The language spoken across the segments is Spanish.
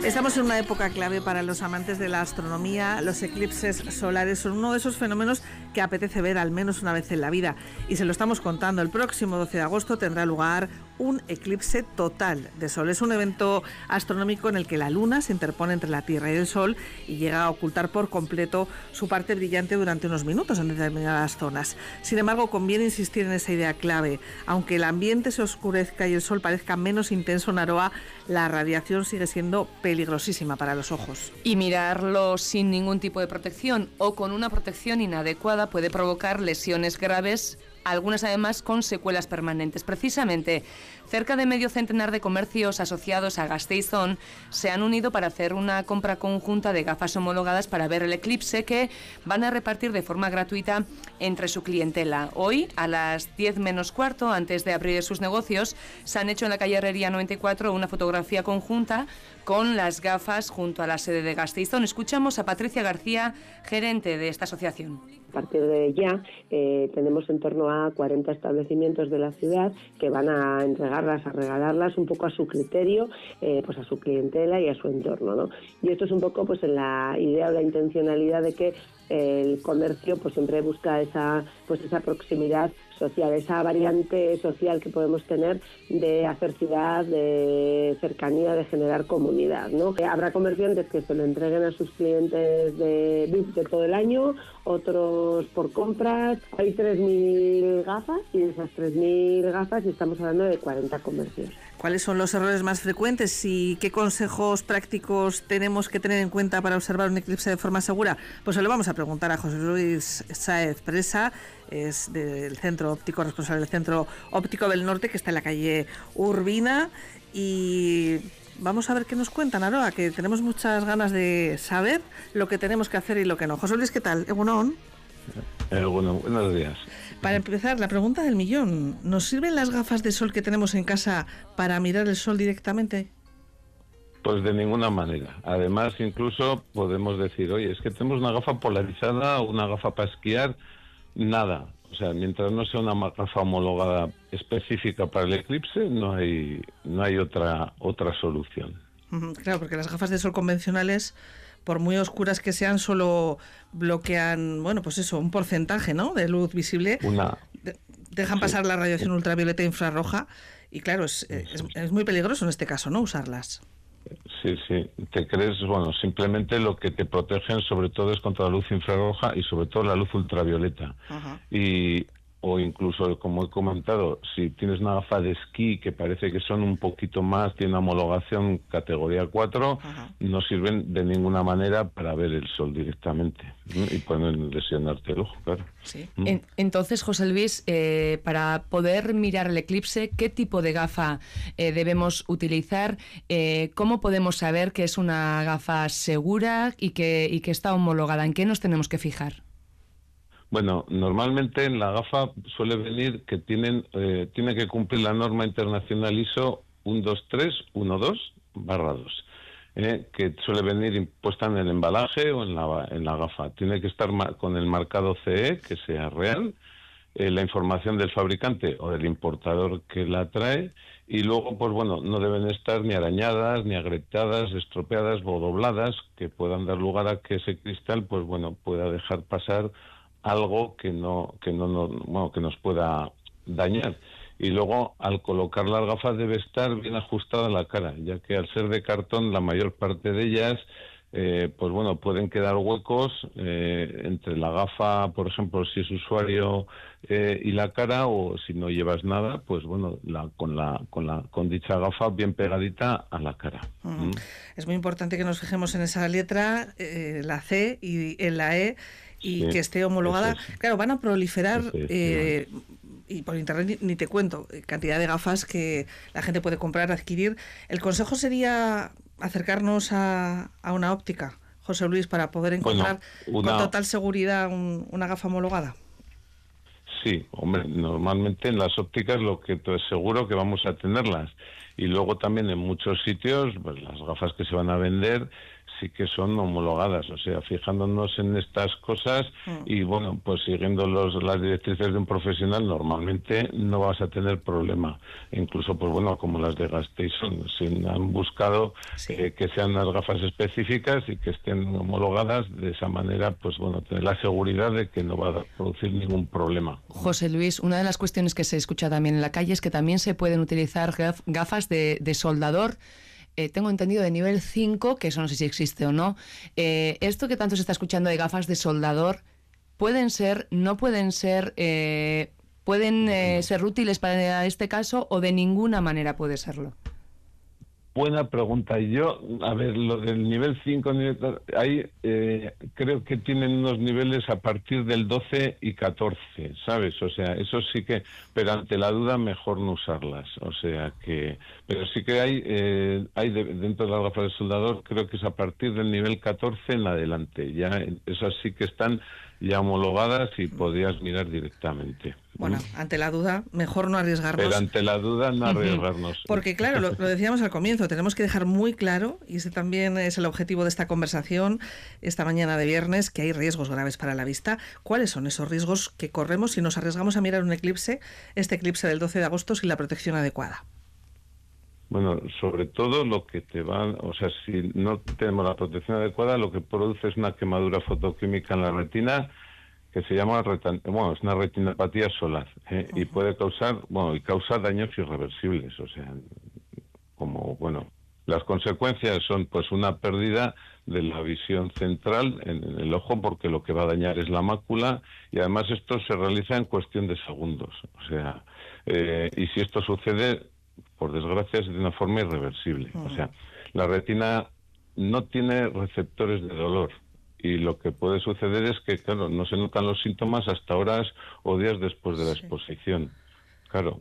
Estamos en una época clave para los amantes de la astronomía. Los eclipses solares son uno de esos fenómenos que apetece ver al menos una vez en la vida. Y se lo estamos contando, el próximo 12 de agosto tendrá lugar un eclipse total de Sol. Es un evento astronómico en el que la Luna se interpone entre la Tierra y el Sol y llega a ocultar por completo su parte brillante durante unos minutos en determinadas zonas. Sin embargo, conviene insistir en esa idea clave. Aunque el ambiente se oscurezca y el Sol parezca menos intenso en Aroa, la radiación sigue siendo peligrosísima para los ojos. Y mirarlo sin ningún tipo de protección o con una protección inadecuada puede provocar lesiones graves, algunas además con secuelas permanentes. Precisamente, cerca de medio centenar de comercios asociados a Gasteiz-On se han unido para hacer una compra conjunta de gafas homologadas para ver el eclipse, que van a repartir de forma gratuita entre su clientela. Hoy, a las 10 menos cuarto, antes de abrir sus negocios, se han hecho en la calle Herrería 94 una fotografía conjunta con las gafas junto a la sede de Gasteiz-On. Escuchamos a Patricia García, gerente de esta asociación. A partir de ya tenemos en torno a 40 establecimientos de la ciudad que van a entregarlas, a regalarlas un poco a su criterio, pues a su clientela y a su entorno, ¿no? Y esto es un poco pues en la idea o la intencionalidad de que el comercio pues siempre busca esa proximidad social, esa variante social que podemos tener de hacer ciudad, de cercanía, de generar comunidad, ¿no? Habrá comerciantes que se lo entreguen a sus clientes de todo el año, otros por compras. Hay 3.000 gafas y de esas 3.000 gafas estamos hablando de 40 comercios. ¿Cuáles son los errores más frecuentes y qué consejos prácticos tenemos que tener en cuenta para observar un eclipse de forma segura? Pues se lo vamos a preguntar a José Luis Sáez Presa, es del Centro Óptico, responsable del Centro Óptico del Norte, que está en la calle Urbina, y vamos a ver qué nos cuentan, Aroa, que tenemos muchas ganas de saber lo que tenemos que hacer y lo que no. José Luis, ¿qué tal? Egunon. Bueno, buenos días. Para empezar, la pregunta del millón. ¿Nos sirven las gafas de sol que tenemos en casa para mirar el sol directamente? Pues de ninguna manera. Además, incluso podemos decir, oye, es que tenemos una gafa polarizada o una gafa para esquiar. Nada. O sea, mientras no sea una gafa homologada específica para el eclipse, no hay otra solución. Claro, porque las gafas de sol convencionales, por muy oscuras que sean, solo bloquean, bueno, pues eso, un porcentaje, ¿no?, de luz visible. Dejan pasar la radiación ultravioleta e infrarroja y claro, es muy peligroso en este caso, ¿no?, usarlas. Sí, te crees, bueno, simplemente lo que te protegen sobre todo es contra la luz infrarroja y sobre todo la luz ultravioleta. Ajá. O incluso, como he comentado, si tienes una gafa de esquí que parece que son un poquito más, tiene una homologación categoría 4, ajá, no sirven de ninguna manera para ver el sol directamente y pueden lesionarte el ojo, claro. Sí. Entonces, José Luis, para poder mirar el eclipse, ¿qué tipo de gafa debemos utilizar? ¿Cómo podemos saber que es una gafa segura y que está homologada? ¿En qué nos tenemos que fijar? Bueno, normalmente en la gafa suele venir que tiene que cumplir la norma internacional ISO 12312/2, que suele venir impuesta en el embalaje o en la gafa. Tiene que estar con el marcado CE, que sea real, la información del fabricante o del importador que la trae, y luego, pues bueno, no deben estar ni arañadas, ni agrietadas, estropeadas o dobladas, que puedan dar lugar a que ese cristal, pues bueno, pueda dejar pasar algo que nos pueda dañar. Y luego, al colocar las gafas, debe estar bien ajustada la cara, ya que al ser de cartón, la mayor parte de ellas, pues bueno, pueden quedar huecos entre la gafa, por ejemplo, si es usuario, y la cara, o si no llevas nada, pues bueno, con dicha gafa bien pegadita a la cara. Es muy importante que nos fijemos en esa letra, la C y en la E, y sí, que esté homologada. Claro, van a proliferar, y por internet ni te cuento, cantidad de gafas que la gente puede comprar, adquirir. El consejo sería acercarnos a una óptica, José Luis, para poder encontrar con total seguridad una gafa homologada. Sí, hombre, normalmente en las ópticas lo que es seguro que vamos a tenerlas. Y luego también en muchos sitios, pues las gafas que se van a vender, sí que son homologadas, o sea, fijándonos en estas cosas y bueno, pues siguiendo las directrices de un profesional, normalmente no vas a tener problema. Incluso, pues bueno, como las de Gasteiz han buscado que sean unas gafas específicas y que estén homologadas, de esa manera, pues bueno, tener la seguridad de que no va a producir ningún problema. José Luis, una de las cuestiones que se escucha también en la calle es que también se pueden utilizar gafas de soldador. Tengo entendido de nivel 5, que eso no sé si existe o no. Esto que tanto se está escuchando de gafas de soldador, ¿pueden ser, no pueden ser, pueden ser útiles para este caso o de ninguna manera puede serlo? Buena pregunta. Yo, a ver, lo del nivel 5, ahí creo que tienen unos niveles a partir del 12 y 14, ¿sabes? O sea, eso sí que, pero ante la duda mejor no usarlas. O sea que, pero sí que hay dentro de las gafas de soldador, creo que es a partir del nivel 14 en adelante. Ya esas sí que están ya homologadas y podrías mirar directamente. Bueno, ante la duda, mejor no arriesgarnos. Pero ante la duda, no arriesgarnos. Porque claro, lo decíamos al comienzo, tenemos que dejar muy claro, y ese también es el objetivo de esta conversación, esta mañana de viernes, que hay riesgos graves para la vista. ¿Cuáles son esos riesgos que corremos si nos arriesgamos a mirar un eclipse, este eclipse del 12 de agosto, sin la protección adecuada? Bueno, sobre todo lo que o sea, si no tenemos la protección adecuada, lo que produce es una quemadura fotoquímica en la retina que se llama, es una retinopatía solar, y puede causar, y causa daños irreversibles, o sea, las consecuencias son pues una pérdida de la visión central en el ojo, porque lo que va a dañar es la mácula, y además esto se realiza en cuestión de segundos, o sea, y si esto sucede, por desgracia, es de una forma irreversible. O sea, la retina no tiene receptores de dolor y lo que puede suceder es que, claro, no se notan los síntomas hasta horas o días después de la exposición. Claro,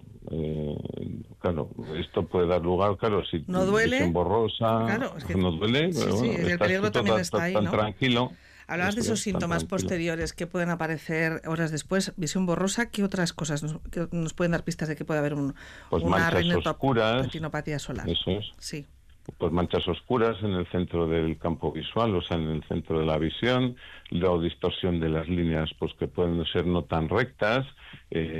esto puede dar lugar, si no duele, visión borrosa, claro, es que no duele, el peligro también está ahí, tan ¿no? Tranquilo. Hablabas de esos síntomas posteriores que pueden aparecer horas después, visión borrosa. ¿Qué otras cosas nos pueden dar pistas de que puede haber una retinopatía solar? Eso es. Sí. Pues manchas oscuras en el centro del campo visual, o sea, en el centro de la visión, luego distorsión de las líneas, pues que pueden ser no tan rectas,